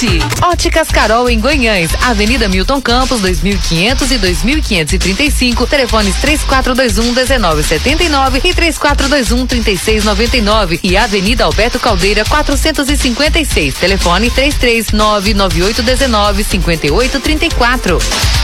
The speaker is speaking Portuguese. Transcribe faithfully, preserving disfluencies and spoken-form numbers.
Qualidade. Óticas Carol em Guanhães, Avenida Milton Campos, dois mil e quinhentos e dois mil quinhentos e trinta e cinco, telefones três quatro dois um, um nove sete nove e três quatro dois um, três seis nove nove e Avenida Alberto Caldeira, quatrocentos e cinquenta e seis, telefone três três nove nove oito um nove cinco oito três quatro.